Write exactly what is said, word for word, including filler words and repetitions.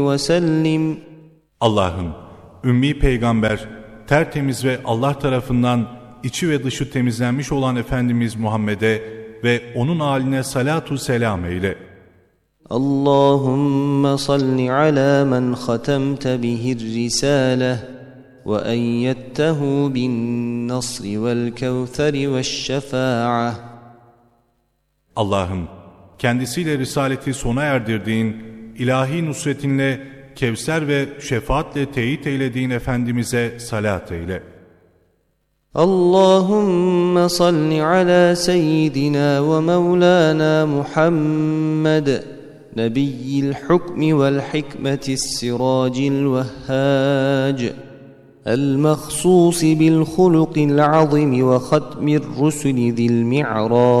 وسلم. Allah'ım, ümmi peygamber, tertemiz ve Allah tarafından içi ve dışı temizlenmiş olan Efendimiz Muhammed'e ve onun âline salatu selam eyle. Allahümme salli ala men khatemte bihir risale ve eyyettehu bin nasri vel kevtheri ve şefa'ah. Allah'ım, kendisiyle risaleti sona erdirdiğin, ilahi nusretinle, Kevser ve şefaatle teyit eylediğin Efendimiz'e salat eyle. Allahümme salli ala seyyidina ve mevlana Muhammed, nebiyyil hukmi vel hikmeti siracil vehhac, el-mehsusi bil hulukil azimi ve khatmir rusuli zil mi'raj.